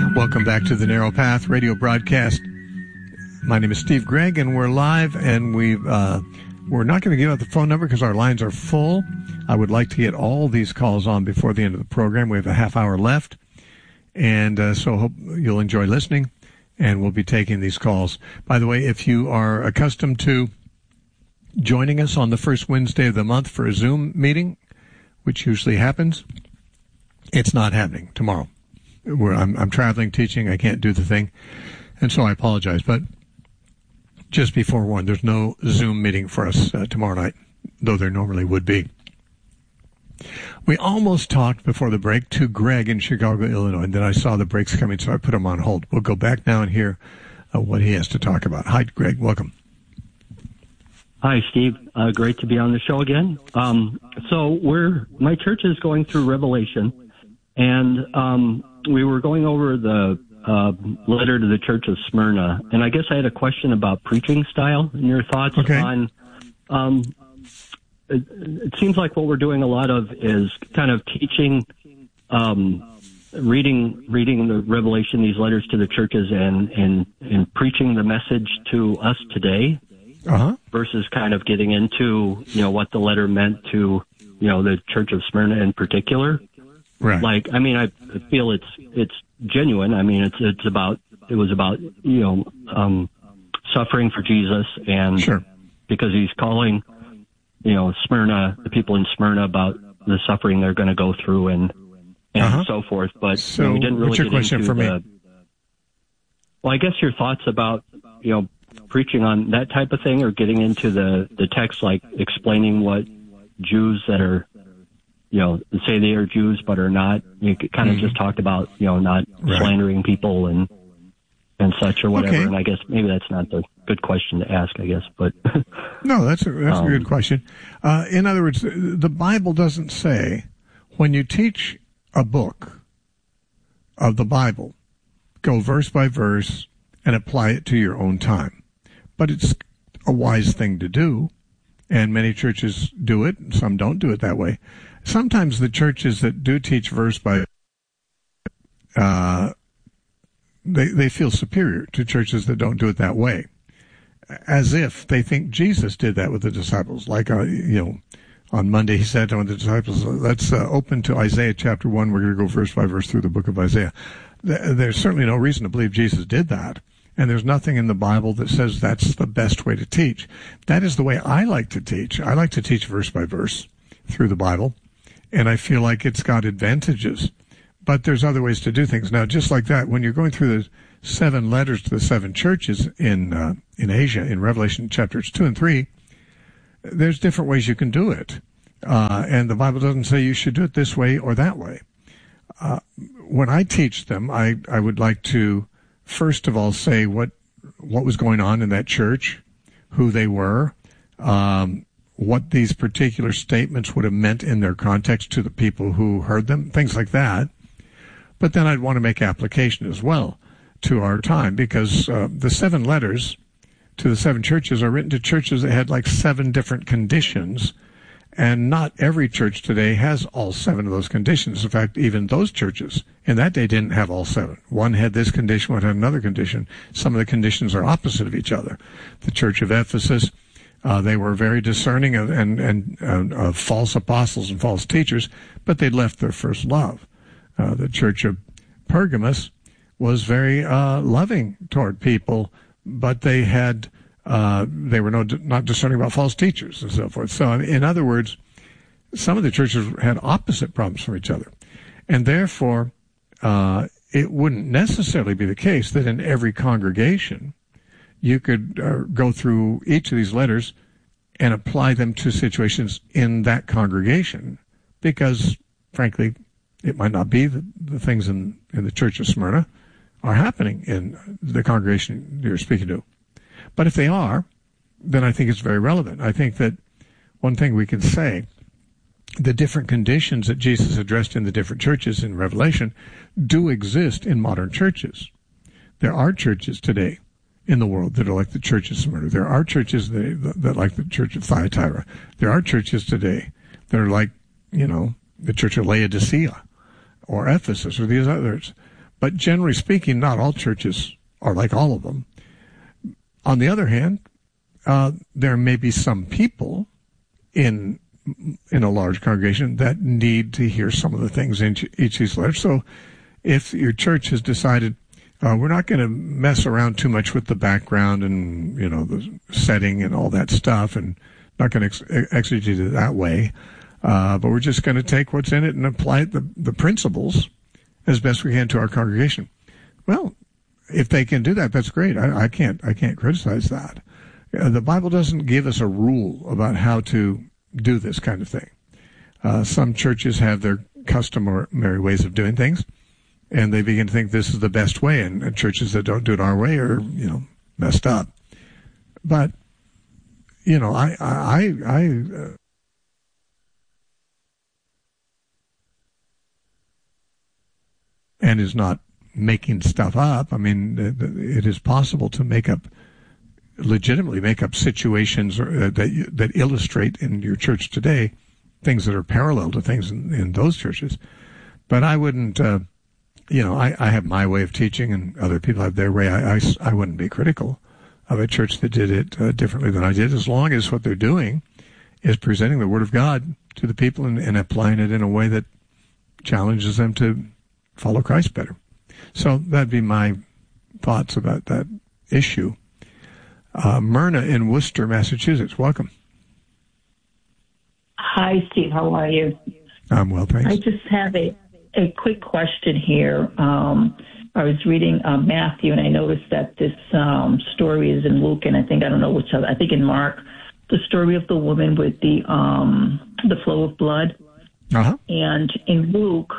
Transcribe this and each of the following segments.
Welcome back to the Narrow Path radio broadcast. My name is Steve Gregg, and we're live, and we're not going to give out the phone number because our lines are full. I would like to get all these calls on before the end of the program. We have a half hour left, and so hope you'll enjoy listening, and we'll be taking these calls. By the way, if you are accustomed to joining us on the first Wednesday of the month for a Zoom meeting, which usually happens, it's not happening tomorrow. I'm traveling, teaching. I can't do the thing, and so I apologize. But just be forewarned, there's no Zoom meeting for us tomorrow night, though there normally would be. We almost talked before the break to Greg in Chicago, Illinois, and then I saw the breaks coming, so I put him on hold. We'll go back now and hear what he has to talk about. Hi, Greg. Welcome. Hi, Steve. Great to be on the show again. So my church is going through Revelation, and we were going over the letter to the Church of Smyrna, and I guess I had a question about preaching style and your thoughts on. It seems like what we're doing a lot of is kind of teaching, reading the Revelation, these letters to the churches, and preaching the message to us today, versus kind of getting into what the letter meant to the Church of Smyrna in particular. Right. Like, I mean, I feel it's genuine. I mean, it was about suffering for Jesus, and sure, because he's calling Smyrna, the people in Smyrna, about the suffering they're going to go through and so forth. But so we didn't really what's your get question into for me? Well, I guess your thoughts about preaching on that type of thing, or getting into the text, like explaining what Jews that are say they are Jews but are not. You kind of just talked about, not slandering people and such or whatever. Okay. And I guess maybe that's not the good question to ask, I guess. But no, that's a good question. In other words, the Bible doesn't say when you teach a book of the Bible, go verse by verse and apply it to your own time. But it's a wise thing to do, and many churches do it, and some don't do it that way. Sometimes the churches that do teach verse by they feel superior to churches that don't do it that way, as if they think Jesus did that with the disciples. Like, on Monday he said to the disciples, let's open to Isaiah chapter 1. We're going to go verse by verse through the book of Isaiah. There's certainly no reason to believe Jesus did that. And there's nothing in the Bible that says that's the best way to teach. That is the way I like to teach. I like to teach verse by verse through the Bible, and I feel like it's got advantages. But there's other ways to do things. Now, just like that, when you're going through the 7 letters to the 7 churches in Asia, in Revelation chapters 2 and 3, there's different ways you can do it. And the Bible doesn't say you should do it this way or that way. When I teach them, I would like to first of all say what was going on in that church, who they were, what these particular statements would have meant in their context to the people who heard them, things like that. But then I'd want to make application as well to our time, because the 7 letters to the 7 churches are written to churches that had like 7 different conditions, and not every church today has all 7 of those conditions. In fact, even those churches in that day didn't have all 7. One had this condition, one had another condition. Some of the conditions are opposite of each other. The church of Ephesus, they were very discerning of false apostles and false teachers, but they'd left their first love. The church of Pergamos was very loving toward people, but they were not discerning about false teachers and so forth. So, in other words, some of the churches had opposite problems from each other, and therefore it wouldn't necessarily be the case that in every congregation you could go through each of these letters and apply them to situations in that congregation, because, frankly, it might not be that the things in the Church of Smyrna are happening in the congregation you're speaking to. But if they are, then I think it's very relevant. I think that one thing we can say, the different conditions that Jesus addressed in the different churches in Revelation do exist in modern churches. There are churches today in the world that are like the Church of Smyrna. There are churches that like the Church of Thyatira. There are churches today that are like, the Church of Laodicea or Ephesus or these others. But generally speaking, not all churches are like all of them. On the other hand, there may be some people in a large congregation that need to hear some of the things in each of these letters. So if your church has decided, we're not going to mess around too much with the background and, the setting and all that stuff, and not going to exegete it that way, but we're just going to take what's in it and apply the principles as best we can to our congregation. Well, if they can do that, that's great. I can't criticize that. The Bible doesn't give us a rule about how to do this kind of thing. Some churches have their customary ways of doing things, and they begin to think this is the best way, and churches that don't do it our way are, messed up. But, and is not making stuff up. I mean, it is possible to legitimately make up situations that illustrate in your church today things that are parallel to things in those churches. But I wouldn't, I have my way of teaching and other people have their way. I wouldn't be critical of a church that did it differently than I did, as long as what they're doing is presenting the Word of God to the people and applying it in a way that challenges them to follow Christ better. So that'd be my thoughts about that issue. Myrna in Worcester, Massachusetts. Welcome. Hi, Steve. How are you? I'm well, thanks. I just have a quick question here. I was reading Matthew, and I noticed that this story is in Luke, and I think in Mark, the story of the woman with the flow of blood. Uh-huh. And in Luke,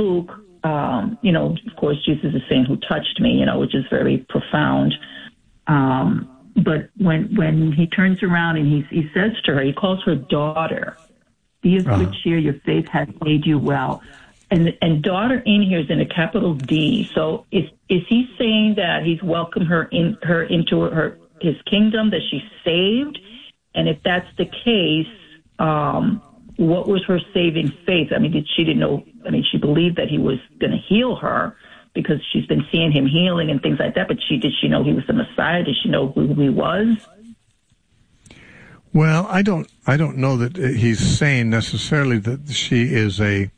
of course, Jesus is saying, "Who touched me?" Which is very profound. But when he turns around and he says to her, he calls her daughter, "Be of good cheer, your faith has made you well." And daughter in here is in a capital D. So is he saying that he's welcomed her into his kingdom, that she's saved? And if that's the case, what was her saving faith? I mean, she believed that he was going to heal her because she's been seeing him healing and things like that. But did she know he was the Messiah? Did she know who he was? Well, I don't know that he's saying necessarily that she is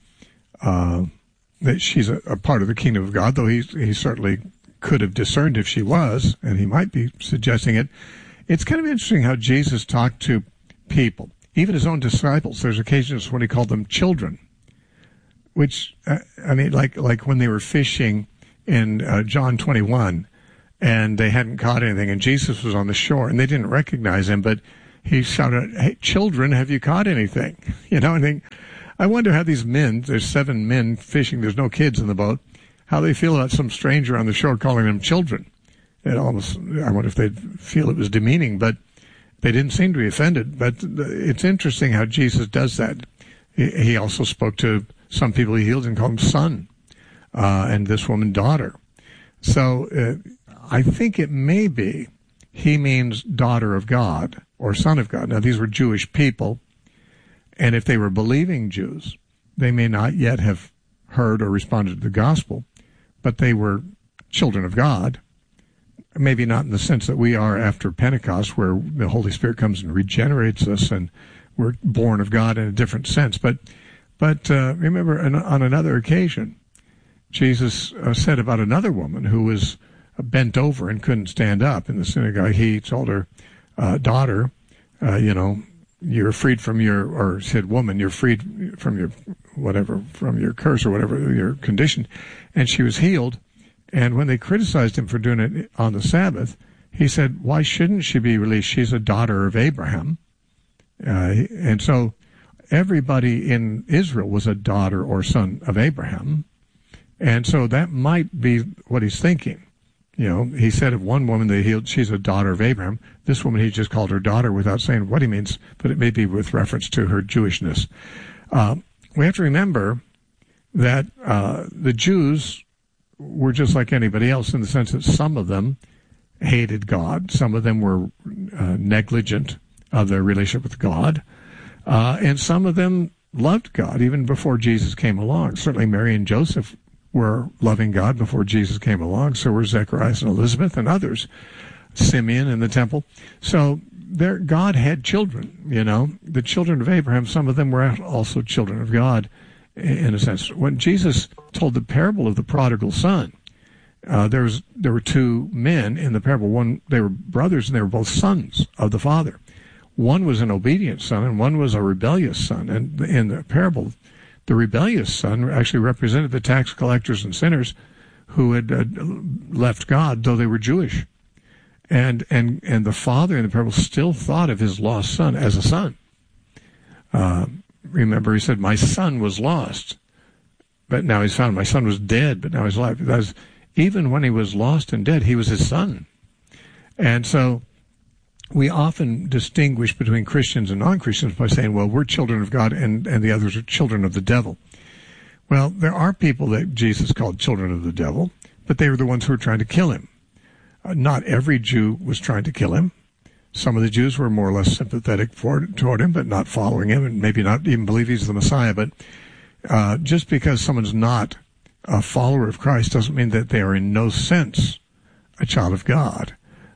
that she's a part of the kingdom of God, though he certainly could have discerned if she was, and he might be suggesting it. It's kind of interesting how Jesus talked to people, even his own disciples. There's occasions when he called them children, which, like when they were fishing in John 21, and they hadn't caught anything, and Jesus was on the shore, and they didn't recognize him, but he shouted, "Hey, children, have you caught anything?" I wonder how these men, there's 7 men fishing, there's no kids in the boat, how they feel about some stranger on the shore calling them children. I wonder if they'd feel it was demeaning, but they didn't seem to be offended. But it's interesting how Jesus does that. He also spoke to some people he healed and called them son, and this woman daughter. So I think it may be he means daughter of God or son of God. Now, these were Jewish people, and if they were believing Jews, they may not yet have heard or responded to the gospel, but they were children of God. Maybe not in the sense that we are after Pentecost, where the Holy Spirit comes and regenerates us and we're born of God in a different sense. But remember, on another occasion, Jesus said about another woman who was bent over and couldn't stand up in the synagogue. He told her, daughter, you're freed from or said, woman, you're freed from from your curse or whatever, your condition. And she was healed. And when they criticized him for doing it on the Sabbath, he said, why shouldn't she be released? She's a daughter of Abraham. And so everybody in Israel was a daughter or son of Abraham. And so that might be what he's thinking. He said of one woman they healed, she's a daughter of Abraham. This woman, he just called her daughter without saying what he means, but it may be with reference to her Jewishness. We have to remember that the Jews were just like anybody else in the sense that some of them hated God. Some of them were negligent of their relationship with God. And some of them loved God even before Jesus came along. Certainly Mary and Joseph were loving God before Jesus came along. So were Zacharias and Elizabeth and others, Simeon in the temple. So God had children, the children of Abraham. Some of them were also children of God in a sense. When Jesus told the parable of the prodigal son, there were two men in the parable. One, they were brothers, and they were both sons of the father. One was an obedient son, and one was a rebellious son. And in the parable, the rebellious son actually represented the tax collectors and sinners who had left God, though they were Jewish. And the father in the parable still thought of his lost son as a son. Remember, he said, "My son was lost, but now he's found. My son was dead, but now he's alive." Even when he was lost and dead, he was his son. And so we often distinguish between Christians and non-Christians by saying, well, we're children of God and the others are children of the devil. Well, there are people that Jesus called children of the devil, but they were the ones who were trying to kill him. Not every Jew was trying to kill him. Some of the Jews were more or less sympathetic toward him, but not following him, and maybe not even believe he's the Messiah. But just because someone's not a follower of Christ doesn't mean that they are in no sense a child of God.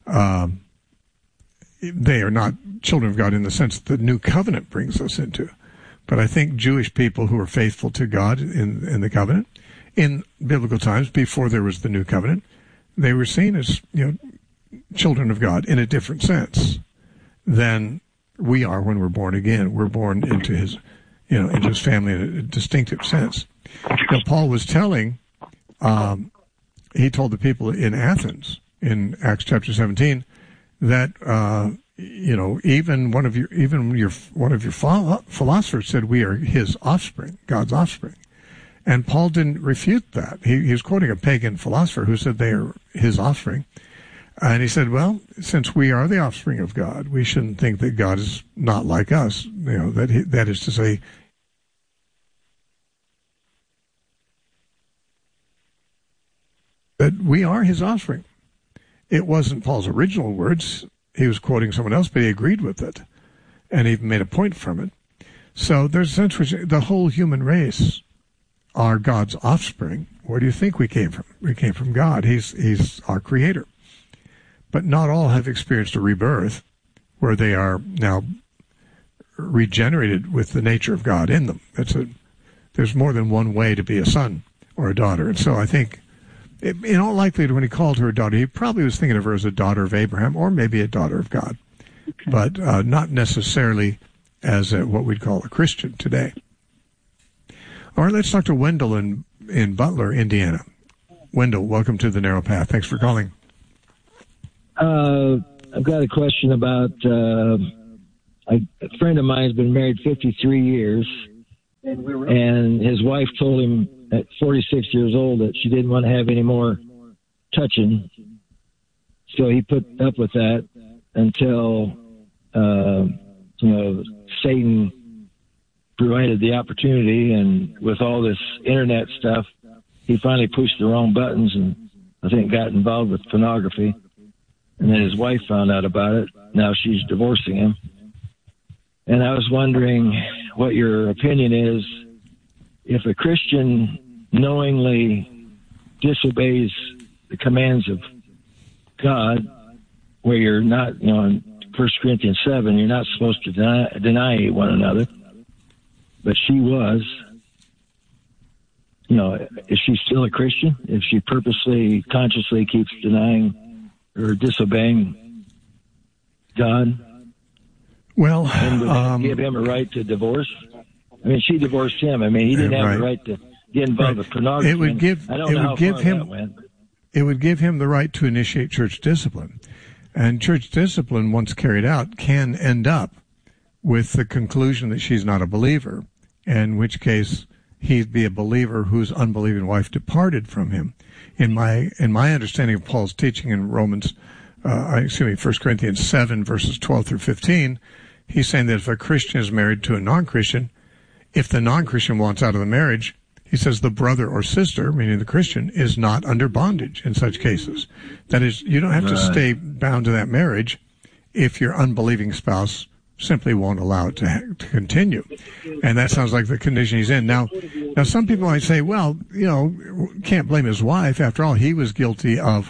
They are not children of God in the sense that the new covenant brings us into. But I think Jewish people who are faithful to God in the covenant, in biblical times, before there was the new covenant, they were seen as, children of God in a different sense than we are when we're born again. We're born into his, into his family in a distinctive sense. Now, Paul was telling, he told the people in Athens in Acts chapter 17 that, even one of your philosophers said we are his offspring, God's offspring. And Paul didn't refute that. He was quoting a pagan philosopher who said they are his offspring. And he said, well, since we are the offspring of God, we shouldn't think that God is not like us. That is to say, that we are his offspring. It wasn't Paul's original words. He was quoting someone else, but he agreed with it and even made a point from it. So there's a sense which the whole human race are God's offspring. Where do you think we came from? We came from God. He's our creator. But not all have experienced a rebirth where they are now regenerated with the nature of God in them. There's more than one way to be a son or a daughter. And so I think, in all likelihood, when he called her a daughter, he probably was thinking of her as a daughter of Abraham or maybe a daughter of God, but not necessarily as what we'd call a Christian today. All right, let's talk to Wendell in Butler, Indiana. Wendell, welcome to The Narrow Path. Thanks for calling. I've got a question about a friend of mine has been married 53 years, and his wife told him at 46 years old that she didn't want to have any more touching. So he put up with that until, Satan provided the opportunity, and with all this internet stuff, he finally pushed the wrong buttons and I think got involved with pornography. And then his wife found out about it. Now she's divorcing him. And I was wondering what your opinion is. If a Christian knowingly disobeys the commands of God, where you're not, in 1 Corinthians 7, you're not supposed to deny one another, but she was, is she still a Christian? If she purposely, consciously keeps denying or disobeying God? Well, and would give him a right to divorce? I mean, she divorced him. I mean, he didn't have the right to get involved with pornography. It would give him the right to initiate church discipline. And church discipline, once carried out, can end up with the conclusion that she's not a believer, in which case he'd be a believer whose unbelieving wife departed from him. In my understanding of Paul's teaching in 1 Corinthians 7, verses 12 through 15, he's saying that if a Christian is married to a non-Christian, if the non-Christian wants out of the marriage, he says the brother or sister, meaning the Christian, is not under bondage in such cases. That is, you don't have to stay bound to that marriage if your unbelieving spouse simply won't allow it to continue. And that sounds like the condition he's in. Now some people might say, well, can't blame his wife. After all, he was guilty of,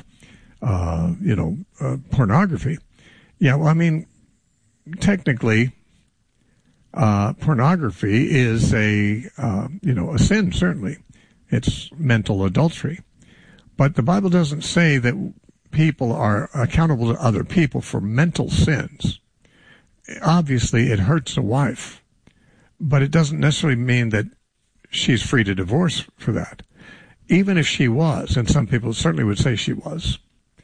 pornography. Yeah, well, I mean, technically, pornography is a sin, certainly. It's mental adultery. But the Bible doesn't say that people are accountable to other people for mental sins. Obviously, it hurts a wife, but it doesn't necessarily mean that she's free to divorce for that. Even if she was, and some people certainly would say she was,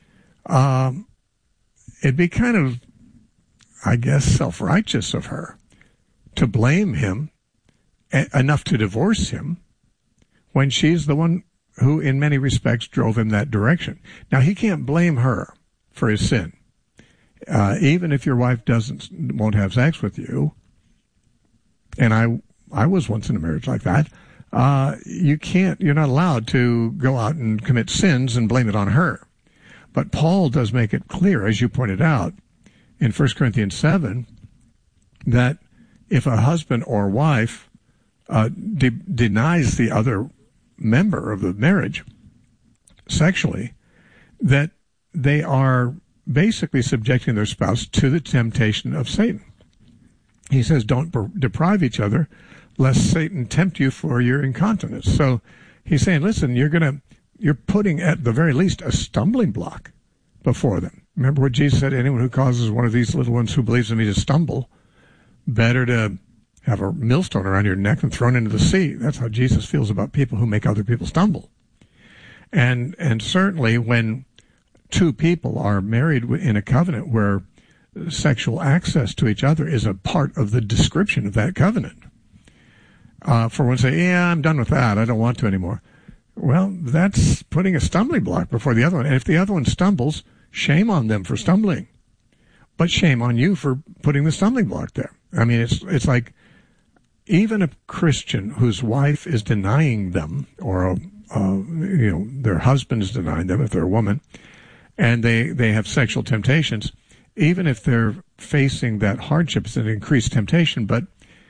it'd be kind of, I guess, self-righteous of her to blame him enough to divorce him when she's the one who, in many respects, drove him that direction. Now, he can't blame her for his sin. Even if your wife won't have sex with you, and I was once in a marriage like that, you're not allowed to go out and commit sins and blame it on her. But Paul does make it clear, as you pointed out, in 1 Corinthians 7, that if a husband or wife denies the other member of the marriage sexually, that they are basically subjecting their spouse to the temptation of Satan. He says, don't deprive each other, lest Satan tempt you for your incontinence. So he's saying, listen, you're putting at the very least a stumbling block before them. Remember what Jesus said, anyone who causes one of these little ones who believes in me to stumble, better to have a millstone around your neck and thrown into the sea. That's how Jesus feels about people who make other people stumble. And certainly when two people are married in a covenant where sexual access to each other is a part of the description of that covenant. For one to say, yeah, I'm done with that, I don't want to anymore. Well, that's putting a stumbling block before the other one. And if the other one stumbles, shame on them for stumbling. But shame on you for putting the stumbling block there. I mean, it's like even a Christian whose wife is denying them, or their husband is denying them if they're a woman, and they have sexual temptations, even if they're facing that hardship, it's an increased temptation, but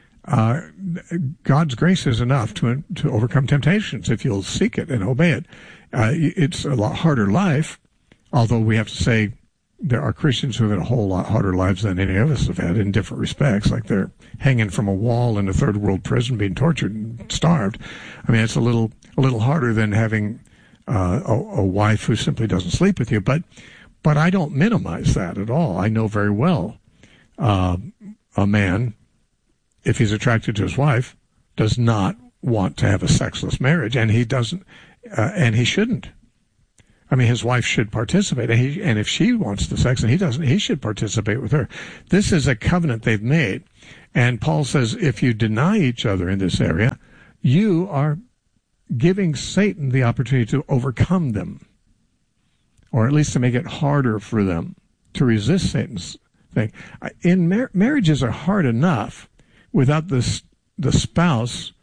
God's grace is enough to overcome temptations if you'll seek it and obey it. It's a lot harder life, although we have to say there are Christians who have had a whole lot harder lives than any of us have had in different respects, like they're hanging from a wall in a third world prison being tortured and starved. I mean, it's a little harder than having a wife who simply doesn't sleep with you, but I don't minimize that at all. I know very well a man, if he's attracted to his wife, does not want to have a sexless marriage, and he doesn't, and he shouldn't. I mean, his wife should participate, and if she wants the sex and he doesn't, he should participate with her. This is a covenant they've made, and Paul says if you deny each other in this area, you are giving Satan the opportunity to overcome them, or at least to make it harder for them to resist Satan's thing. Marriages are hard enough without the spouse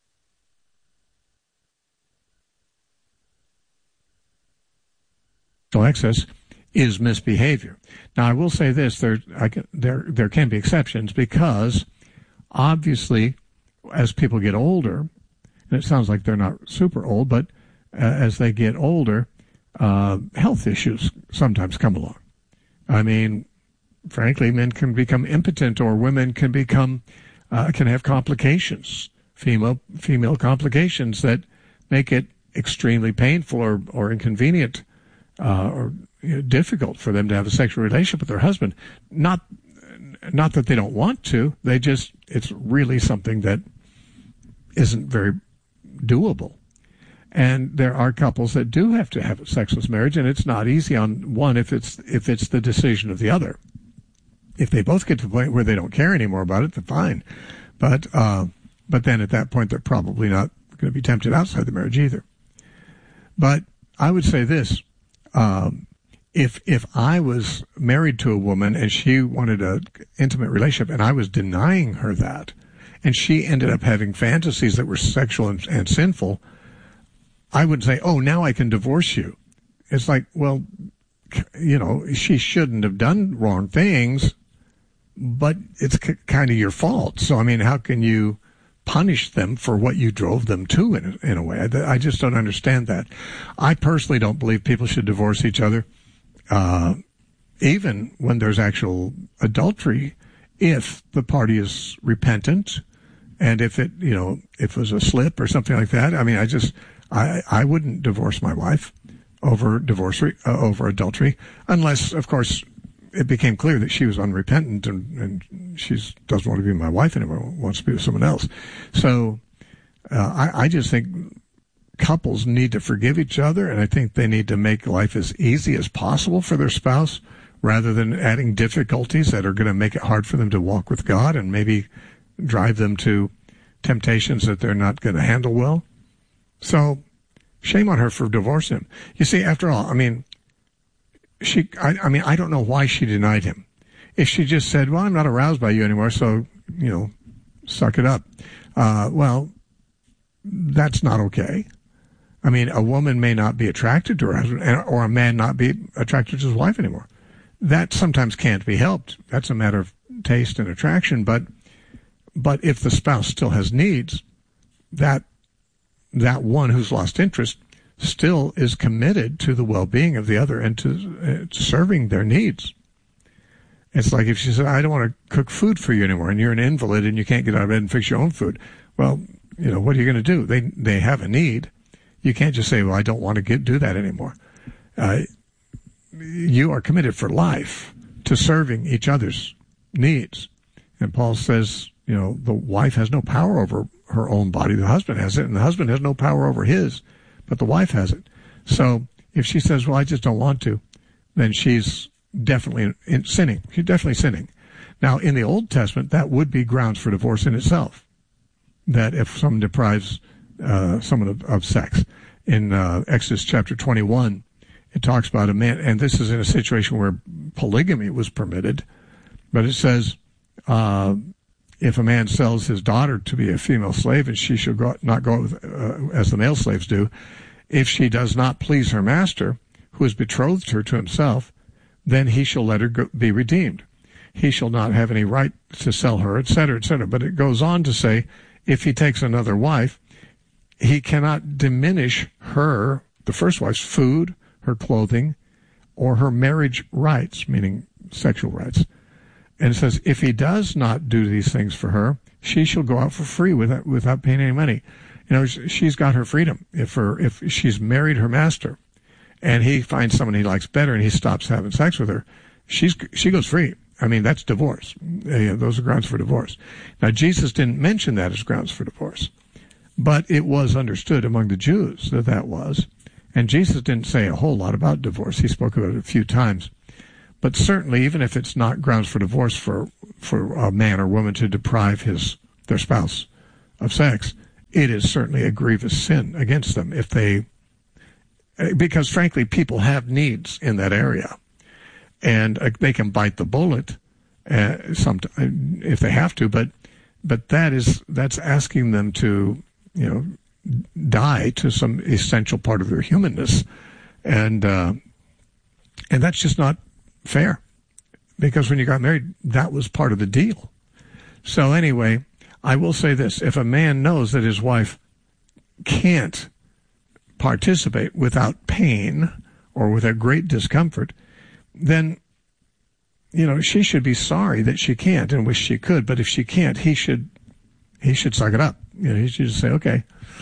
access is misbehavior. Now, I will say this: there can be exceptions, because obviously, as people get older, and it sounds like they're not super old, but as they get older, health issues sometimes come along. I mean, frankly, men can become impotent, or women can have complications, female complications that make it extremely painful or inconvenient or difficult for them to have a sexual relationship with their husband. Not that they don't want to, it's really something that isn't very doable. And there are couples that do have to have a sexless marriage, and it's not easy on one if it's the decision of the other. If they both get to the point where they don't care anymore about it, then fine. But then at that point, they're probably not going to be tempted outside the marriage either. But I would say this: if I was married to a woman and she wanted an intimate relationship, and I was denying her that, and she ended up having fantasies that were sexual and sinful, I would say, oh, now I can divorce you. It's like, well, she shouldn't have done wrong things, but it's kind of your fault. So, I mean, how can you punish them for what you drove them to in a way? I just don't understand that. I personally don't believe people should divorce each other, even when there's actual adultery, if the party is repentant and if it was a slip or something like that. I mean, I wouldn't divorce my wife over adultery, unless, of course, it became clear that she was unrepentant and she doesn't want to be my wife anymore, wants to be with someone else. So I just think couples need to forgive each other, and I think they need to make life as easy as possible for their spouse rather than adding difficulties that are going to make it hard for them to walk with God and maybe drive them to temptations that they're not going to handle well. So shame on her for divorcing him. You see, after all, I mean, I don't know why she denied him. If she just said, well, I'm not aroused by you anymore, so, suck it up. Well, that's not okay. I mean, a woman may not be attracted to her husband, or a man not be attracted to his wife anymore. That sometimes can't be helped. That's a matter of taste and attraction. But if the spouse still has needs, that one who's lost interest still is committed to the well-being of the other and to serving their needs. It's like if she said, I don't want to cook food for you anymore, and you're an invalid and you can't get out of bed and fix your own food. Well, what are you going to do? They have a need. You can't just say, well, I don't want to do that anymore. You are committed for life to serving each other's needs. And Paul says, the wife has no power over her own body. The husband has it, and the husband has no power over his, but the wife has it. So if she says, well, I just don't want to, then she's definitely sinning. She's definitely sinning. Now, in the Old Testament, that would be grounds for divorce in itself, that if someone deprives someone of sex. In Exodus chapter 21, it talks about a man, and this is in a situation where polygamy was permitted, but it says, if a man sells his daughter to be a female slave, and she should not go as the male slaves do, if she does not please her master, who has betrothed her to himself, then he shall let her be redeemed. He shall not have any right to sell her, etc., etc. But it goes on to say, if he takes another wife, he cannot diminish her, the first wife's food, her clothing, or her marriage rights, meaning sexual rights. And it says, if he does not do these things for her, she shall go out for free without paying any money. She's got her freedom. If she's married her master, and he finds someone he likes better, and he stops having sex with her, she goes free. I mean, that's divorce. Those are grounds for divorce. Now, Jesus didn't mention that as grounds for divorce, but it was understood among the Jews that was. And Jesus didn't say a whole lot about divorce. He spoke about it a few times. But certainly, even if it's not grounds for divorce for a man or woman to deprive their spouse of sex, it is certainly a grievous sin against them because frankly, people have needs in that area, and they can bite the bullet if they have to. But that's asking them to die to some essential part of their humanness, and that's just not fair, because when you got married, that was part of the deal. So anyway, I will say this: if a man knows that his wife can't participate without pain or without great discomfort, then she should be sorry that she can't and wish she could. But if she can't, he should suck it up. He should just say, okay,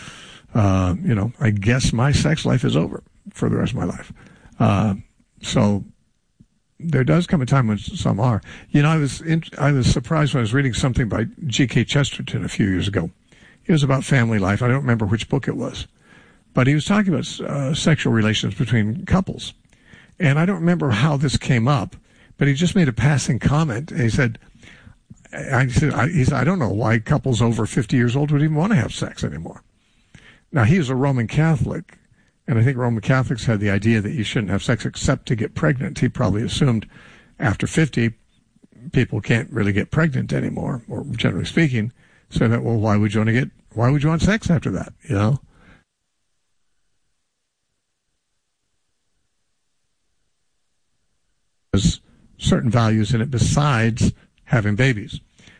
I guess my sex life is over for the rest of my life. So there does come a time when some are. I was surprised when I was reading something by G.K. Chesterton a few years ago. It was about family life. I don't remember which book it was, but he was talking about sexual relations between couples. And I don't remember how this came up, but he just made a passing comment. And he said, I don't know why couples over 50 years old would even want to have sex anymore. Now, he was a Roman Catholic, and I think Roman Catholics had the idea that you shouldn't have sex except to get pregnant. He probably assumed after 50, people can't really get pregnant anymore, or generally speaking. So that, well, why would you want sex after that? There's certain values in it besides having babies.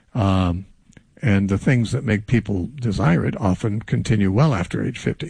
And the things that make people desire it often continue well after age 50.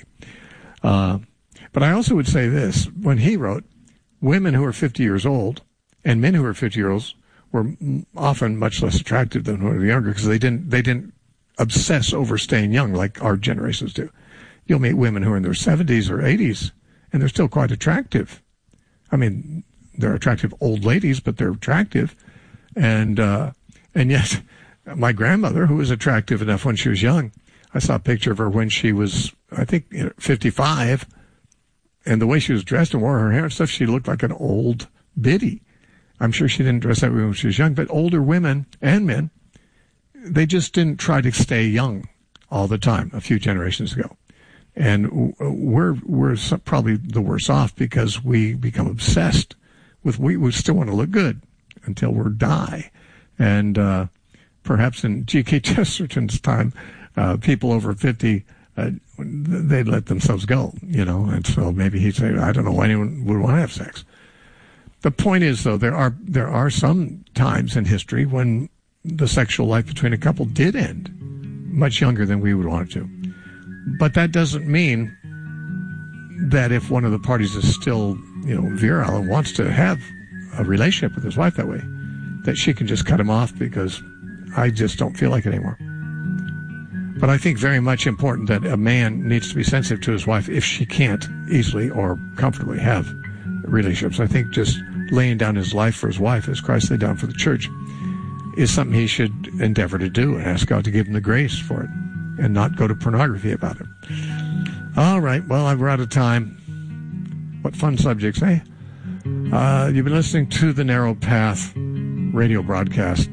But I also would say this. When he wrote, women who are 50 years old and men who are 50 years old were often much less attractive than when they were younger because they didn't obsess over staying young like our generations do. You'll meet women who are in their 70s or 80s, and they're still quite attractive. I mean, they're attractive old ladies, but they're attractive. And yet, my grandmother, who was attractive enough when she was young, I saw a picture of her when she was, I think, 55, and the way she was dressed and wore her hair and stuff, she looked like an old biddy. I'm sure she didn't dress that way when she was young, but older women and men, they just didn't try to stay young all the time a few generations ago. And we're probably the worse off because we become obsessed with, we still want to look good until we die. And perhaps in G.K. Chesterton's time, people over 50, they'd let themselves go, and so maybe he'd say, I don't know why anyone would want to have sex. The point is, though, there are some times in history when the sexual life between a couple did end much younger than we would want it to. But that doesn't mean that if one of the parties is still, virile and wants to have a relationship with his wife that way, that she can just cut him off because I just don't feel like it anymore. But I think very much important that a man needs to be sensitive to his wife if she can't easily or comfortably have relationships. I think just laying down his life for his wife as Christ laid down for the church is something he should endeavor to do and ask God to give him the grace for it and not go to pornography about it. All right, well, we're out of time. What fun subjects, eh? You've been listening to the Narrow Path radio broadcast.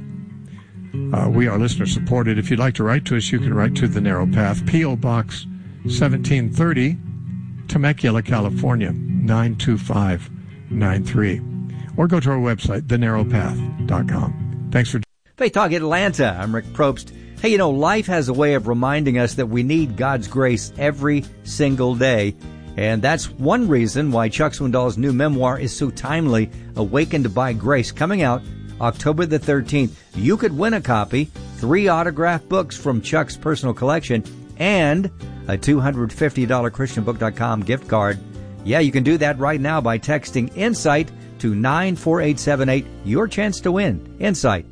We are listener supported. If you'd like to write to us, you can write to The Narrow Path, P.O. Box 1730, Temecula, California, 92593. Or go to our website, thenarrowpath.com. Thanks for... Faith Talk Atlanta. I'm Rick Probst. Hey, life has a way of reminding us that we need God's grace every single day. And that's one reason why Chuck Swindoll's new memoir is so timely, Awakened by Grace, coming out October the 13th. You could win a copy, 3 autographed books from Chuck's personal collection, and a $250 ChristianBook.com gift card. Yeah, you can do that right now by texting INSIGHT to 94878. Your chance to win. INSIGHT,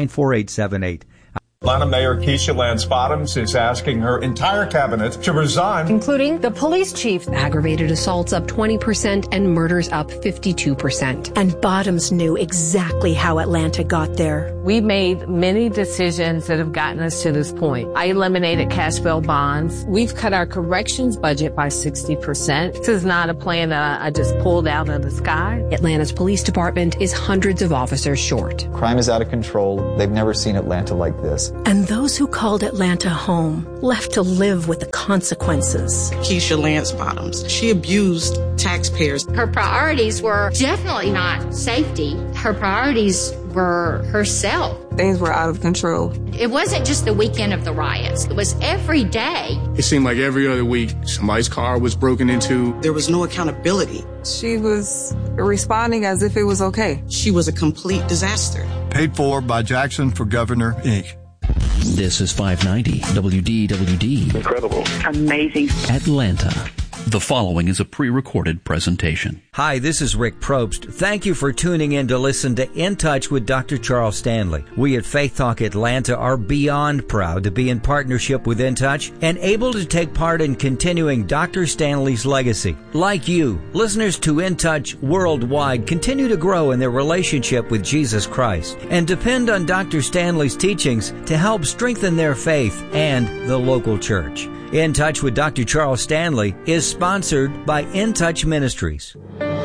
94878. Atlanta Mayor Keisha Lance Bottoms is asking her entire cabinet to resign, including the police chief. Aggravated assaults up 20% and murders up 52%. And Bottoms knew exactly how Atlanta got there. We made many decisions that have gotten us to this point. I eliminated cash bail bonds. We've cut our corrections budget by 60%. This is not a plan that I just pulled out of the sky. Atlanta's police department is hundreds of officers short. Crime is out of control. They've never seen Atlanta like this. And those who called Atlanta home left to live with the consequences. Keisha Lance Bottoms, she abused taxpayers. Her priorities were definitely not safety. Her priorities were herself. Things were out of control. It wasn't just the weekend of the riots. It was every day. It seemed like every other week somebody's car was broken into. There was no accountability. She was responding as if it was okay. She was a complete disaster. Paid for by Jackson for Governor, Inc. This is 590 WDWD. Incredible. Amazing. Atlanta. The following is a pre-recorded presentation. Hi, this is Rick Probst. Thank you for tuning in to listen to In Touch with Dr. Charles Stanley. We at Faith Talk Atlanta are beyond proud to be in partnership with In Touch and able to take part in continuing Dr. Stanley's legacy. Like you, listeners to In Touch worldwide continue to grow in their relationship with Jesus Christ and depend on Dr. Stanley's teachings to help strengthen their faith and the local church. In Touch with Dr. Charles Stanley is sponsored by In Touch Ministries.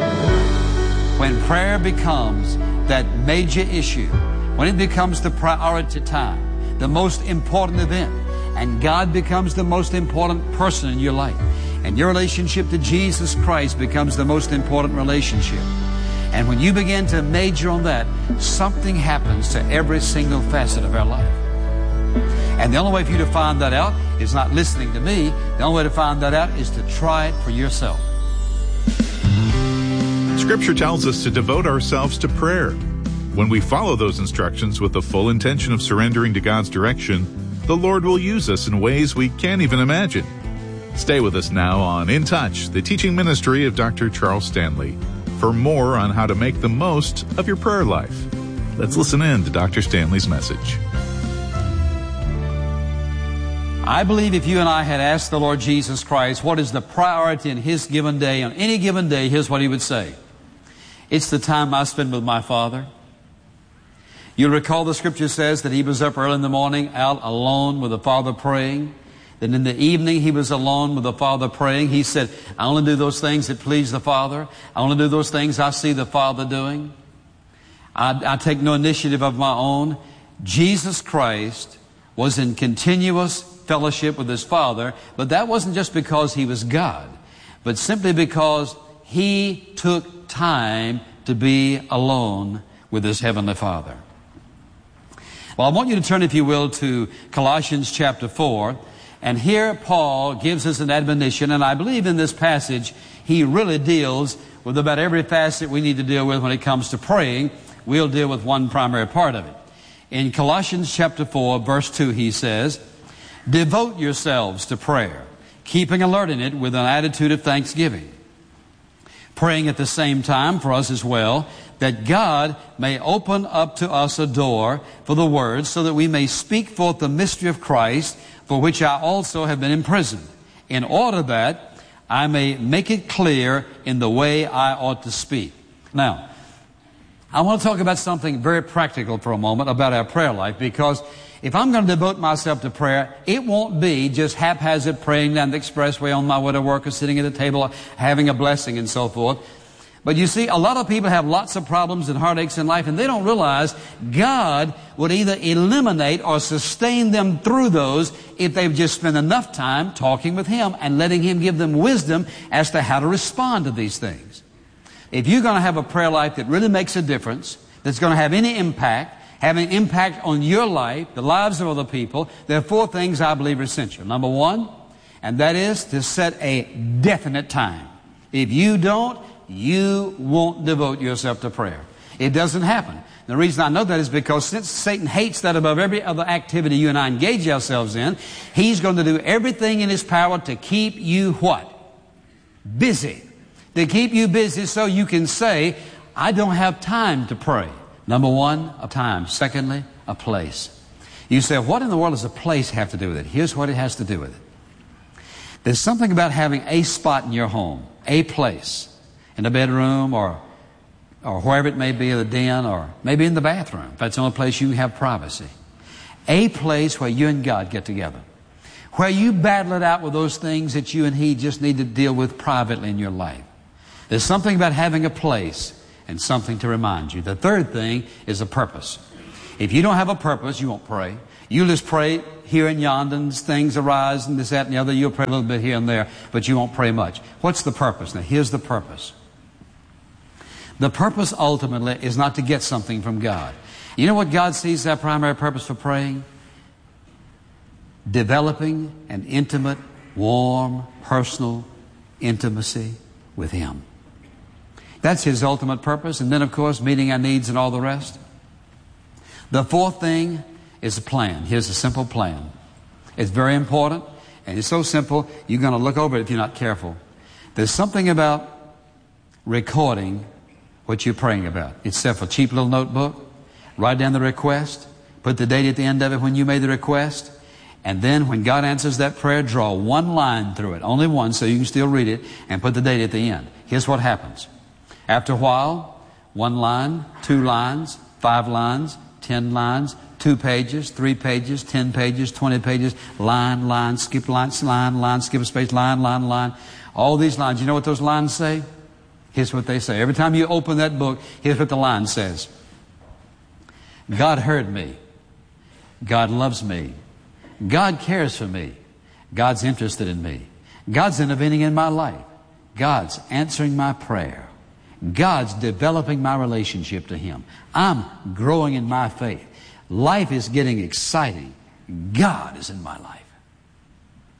When prayer becomes that major issue, when it becomes the priority time, the most important event, and God becomes the most important person in your life, and your relationship to Jesus Christ becomes the most important relationship, and when you begin to major on that, something happens to every single facet of our life. And the only way for you to find that out is not listening to me. The only way to find that out is to try it for yourself. Scripture tells us to devote ourselves to prayer. When we follow those instructions with the full intention of surrendering to God's direction, the Lord will use us in ways we can't even imagine. Stay with us now on In Touch, the teaching ministry of Dr. Charles Stanley, for more on how to make the most of your prayer life. Let's listen in to Dr. Stanley's message. I believe if you and I had asked the Lord Jesus Christ what is the priority in His given day, on any given day, here's what He would say. It's the time I spend with my Father. You'll recall the Scripture says that He was up early in the morning, out alone with the Father praying. Then in the evening He was alone with the Father praying. He said, I only do those things that please the Father. I only do those things I see the Father doing. I take no initiative of my own. Jesus Christ was in continuous fellowship with His Father, but that wasn't just because He was God, but simply because He took time to be alone with His Heavenly Father. Well, I want you to turn, if you will, to Colossians chapter 4. And here Paul gives us an admonition, and I believe in this passage he really deals with about every facet we need to deal with when it comes to praying. We'll deal with one primary part of it. In Colossians chapter 4, verse 2, he says, devote yourselves to prayer, keeping alert in it with an attitude of thanksgiving, praying at the same time for us as well, that God may open up to us a door for the Word, so that we may speak forth the mystery of Christ, for which I also have been imprisoned, in order that I may make it clear in the way I ought to speak. Now, I want to talk about something very practical for a moment about our prayer life, because if I'm going to devote myself to prayer, it won't be just haphazard praying down the expressway on my way to work or sitting at a table having a blessing and so forth. But you see, a lot of people have lots of problems and heartaches in life, and they don't realize God would either eliminate or sustain them through those if they've just spent enough time talking with Him and letting Him give them wisdom as to how to respond to these things. If you're going to have a prayer life that really makes a difference, that's going to have any impact, have an impact on your life, the lives of other people, there are four things I believe are essential. Number one, and that is to set a definite time. If you don't, you won't devote yourself to prayer. It doesn't happen. The reason I know that is because since Satan hates that above every other activity you and I engage ourselves in, he's going to do everything in his power to keep you what? Busy. To keep you busy so you can say, I don't have time to pray. Number one, a time. Secondly, a place. You say, what in the world does a place have to do with it? Here's what it has to do with it. There's something about having a spot in your home, a place, in the bedroom or wherever it may be, in the den, or maybe in the bathroom, if that's the only place you have privacy. A place where you and God get together, where you battle it out with those things that you and He just need to deal with privately in your life. There's something about having a place and something to remind you. The third thing is a purpose. If you don't have a purpose, you won't pray. You'll just pray here and yonder, and things arise, and this, that, and the other. You'll pray a little bit here and there, but you won't pray much. What's the purpose? Now, here's the purpose. The purpose ultimately is not to get something from God. You know what God sees as our primary purpose for praying? Developing an intimate, warm, personal intimacy with Him. That's His ultimate purpose. And then, of course, meeting our needs and all the rest. The fourth thing is a plan. Here's a simple plan. It's very important, and it's so simple, you're going to look over it if you're not careful. There's something about recording what you're praying about. It's a cheap little notebook. Write down the request. Put the date at the end of it when you made the request. And then when God answers that prayer, draw one line through it. Only one, so you can still read it, and put the date at the end. Here's what happens. After a while, 1 line, 2 lines, 5 lines, 10 lines, 2 pages, 3 pages, 10 pages, 20 pages, line, skip line, skip a space, line. All these lines. You know what those lines say? Here's what they say. Every time you open that book, here's what the line says. God heard me. God loves me. God cares for me. God's interested in me. God's intervening in my life. God's answering my prayer. God's developing my relationship to Him. I'm growing in my faith. Life is getting exciting. God is in my life.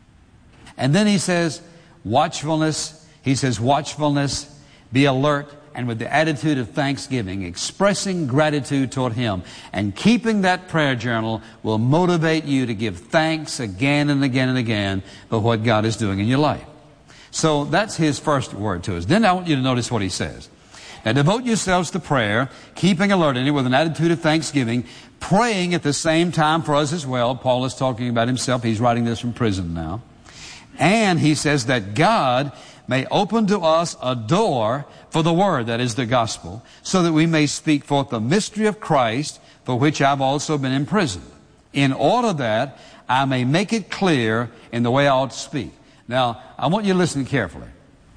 And then he says, watchfulness. He says, watchfulness, be alert and with the attitude of thanksgiving, expressing gratitude toward Him. And keeping that prayer journal will motivate you to give thanks again and again and again for what God is doing in your life. So that's his first word to us. Then I want you to notice what he says. Now, devote yourselves to prayer, keeping alert in it with an attitude of thanksgiving, praying at the same time for us as well. Paul is talking about himself. He's writing this from prison now. And he says that God may open to us a door for the word, that is the gospel, so that we may speak forth the mystery of Christ, for which I've also been imprisoned, in order that I may make it clear in the way I ought to speak. Now, I want you to listen carefully.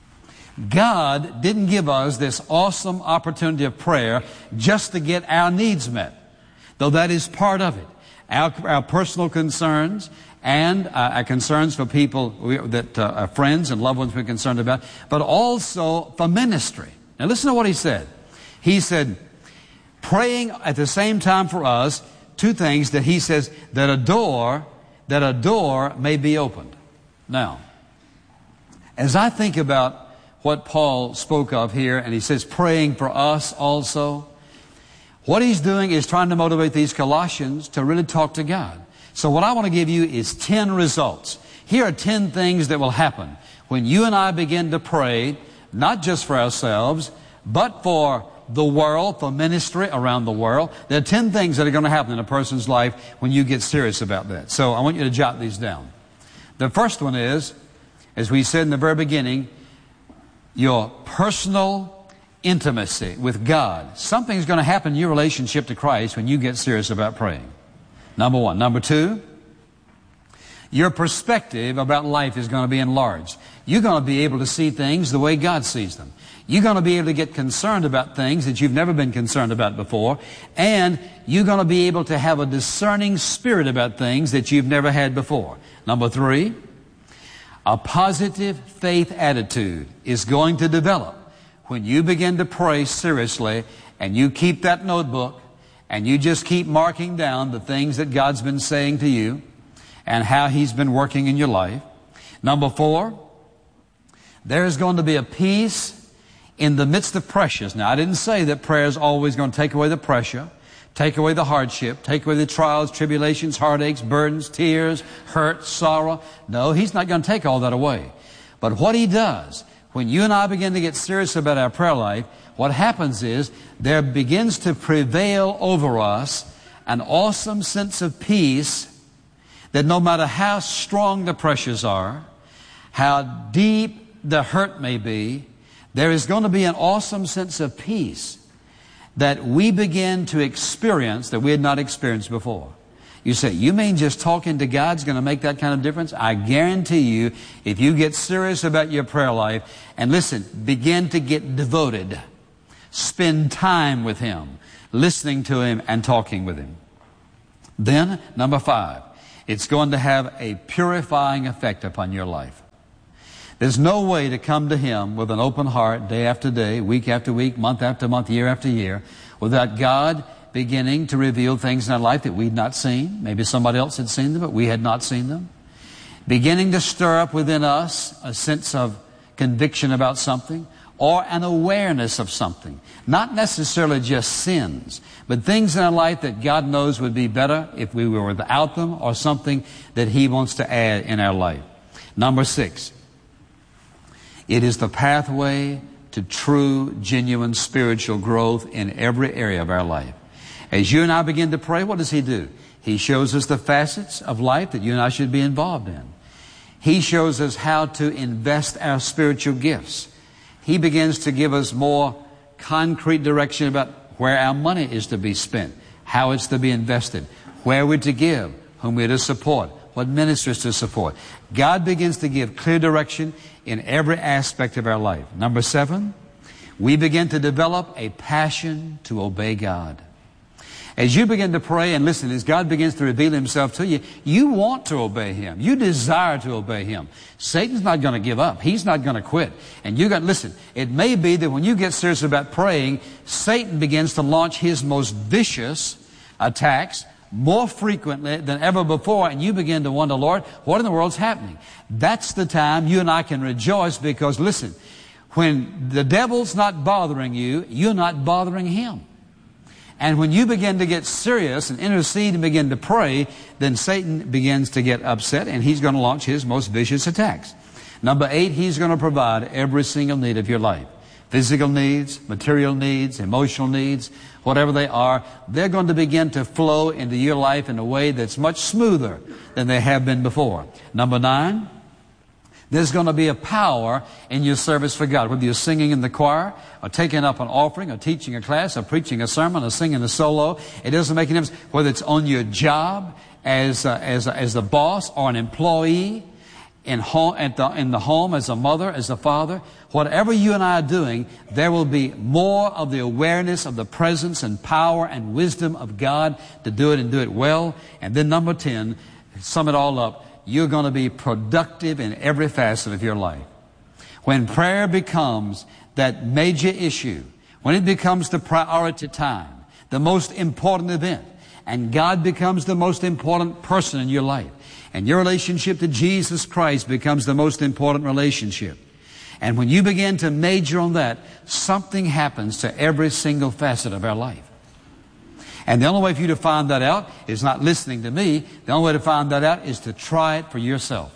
God didn't give us this awesome opportunity of prayer just to get our needs met, though that is part of it. Our personal concerns and our concerns for people that our friends and loved ones we're concerned about, but also for ministry. Now listen to what he said. He said, praying at the same time for us, two things that he says, that a door may be opened. Now, as I think about what Paul spoke of here, and he says praying for us also, what he's doing is trying to motivate these Colossians to really talk to God. So what I want to give you is 10 results. Here are 10 things that will happen when you and I begin to pray, not just for ourselves, but for the world, for ministry around the world. There are 10 things that are going to happen in a person's life when you get serious about that. So I want you to jot these down. The first one is, as we said in the very beginning, your personal intimacy with God. Something's going to happen in your relationship to Christ when you get serious about praying. Number one. Number two, your perspective about life is going to be enlarged. You're going to be able to see things the way God sees them. You're going to be able to get concerned about things that you've never been concerned about before. And you're going to be able to have a discerning spirit about things that you've never had before. Number three, a positive faith attitude is going to develop when you begin to pray seriously and you keep that notebook and you just keep marking down the things that God's been saying to you and how He's been working in your life. Number four, there is going to be a peace in the midst of pressures. Now, I didn't say that prayer is always going to take away the pressure, take away the hardship, take away the trials, tribulations, heartaches, burdens, tears, hurt, sorrow. No, He's not going to take all that away. But what He does, when you and I begin to get serious about our prayer life, what happens is there begins to prevail over us an awesome sense of peace that no matter how strong the pressures are, how deep the hurt may be, there is going to be an awesome sense of peace that we begin to experience that we had not experienced before. You say, you mean just talking to God's going to make that kind of difference? I guarantee you, if you get serious about your prayer life, and listen, begin to get devoted, spend time with Him, listening to Him and talking with Him. Then, number five, it's going to have a purifying effect upon your life. There's no way to come to Him with an open heart day after day, week after week, month after month, year after year, without God beginning to reveal things in our life that we'd not seen. Maybe somebody else had seen them, but we had not seen them. Beginning to stir up within us a sense of conviction about something or an awareness of something. Not necessarily just sins, but things in our life that God knows would be better if we were without them, or something that He wants to add in our life. Number six, it is the pathway to true, genuine spiritual growth in every area of our life. As you and I begin to pray, what does He do? He shows us the facets of life that you and I should be involved in. He shows us how to invest our spiritual gifts. He begins to give us more concrete direction about where our money is to be spent, how it's to be invested, where we're to give, whom we're to support, what ministries to support. God begins to give clear direction in every aspect of our life. Number seven, we begin to develop a passion to obey God. As you begin to pray and listen, as God begins to reveal Himself to you, you want to obey Him. You desire to obey Him. Satan's not going to give up. He's not going to quit. And you got, listen, it may be that when you get serious about praying, Satan begins to launch his most vicious attacks more frequently than ever before, and you begin to wonder, Lord, what in the world's happening? That's the time you and I can rejoice, because listen, When the devil's not bothering you, you're not bothering him. And when you begin to get serious and intercede and begin to pray, then Satan begins to get upset and he's going to launch his most vicious attacks. Number 8, he's going to provide every single need of your life. Physical needs, material needs, emotional needs, whatever they are, they're going to begin to flow into your life in a way that's much smoother than they have been before. Number 9, there's going to be a power in your service for God, whether you're singing in the choir, or taking up an offering, or teaching a class, or preaching a sermon, or singing a solo. It doesn't make any difference whether it's on your job as a boss or an employee, in the home as a mother, as a father. Whatever you and I are doing, there will be more of the awareness of the presence and power and wisdom of God to do it and do it well. And then number 10, sum it all up, you're going to be productive in every facet of your life. When prayer becomes that major issue, when it becomes the priority time, the most important event, and God becomes the most important person in your life, and your relationship to Jesus Christ becomes the most important relationship. And when you begin to major on that, something happens to every single facet of our life. And the only way for you to find that out is not listening to me. The only way to find that out is to try it for yourself.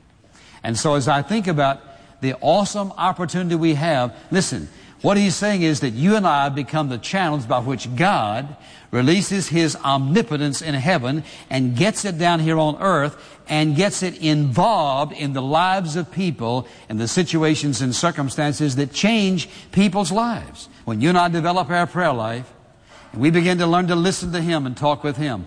And so as I think about the awesome opportunity we have, listen, what he's saying is that you and I become the channels by which God releases His omnipotence in heaven and gets it down here on earth and gets it involved in the lives of people and the situations and circumstances that change people's lives. When you and I develop our prayer life, and we begin to learn to listen to Him and talk with Him,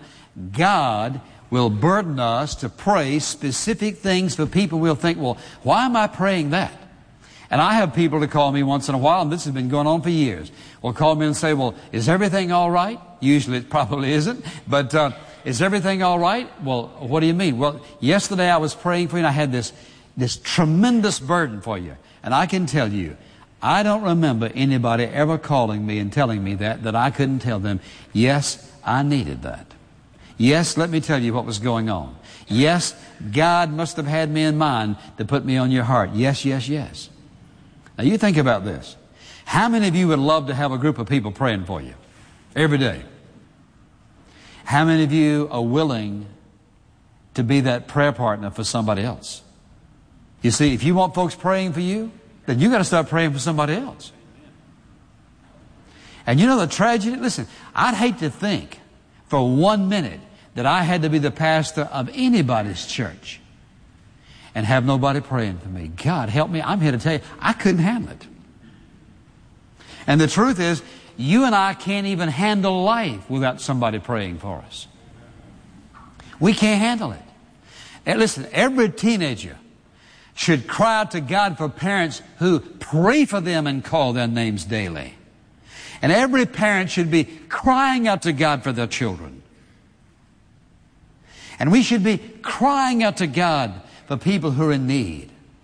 God will burden us to pray specific things for people. We'll think, well, why am I praying that? And I have people to call me once in a while, and this has been going on for years, will call me and say, well, is everything all right? Usually it probably isn't, but is everything all right? Well, what do you mean? Well, yesterday I was praying for you, and I had this tremendous burden for you. And I can tell you, I don't remember anybody ever calling me and telling me that I couldn't tell them, yes, I needed that. Yes, let me tell you what was going on. Yes, God must have had me in mind to put me on your heart. Yes, yes, yes. Now you think about this. How many of you would love to have a group of people praying for you every day? How many of you are willing to be that prayer partner for somebody else? You see, if you want folks praying for you, then you got to start praying for somebody else. And you know the tragedy? Listen, I'd hate to think for 1 minute that I had to be the pastor of anybody's church and have nobody praying for me. God help me, I'm here to tell you, I couldn't handle it. And the truth is, you and I can't even handle life without somebody praying for us. We can't handle it. And listen, every teenager should cry out to God for parents who pray for them and call their names daily. And every parent should be crying out to God for their children. And we should be crying out to God for people who are in need.